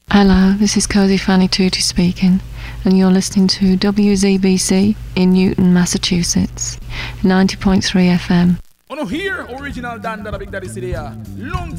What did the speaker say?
Hello, this is Cozy Fanny Tutti speaking, and you're listening to WZBC in Newton, Massachusetts, 90.3 FM. On here, original Dan Big Daddy City. Long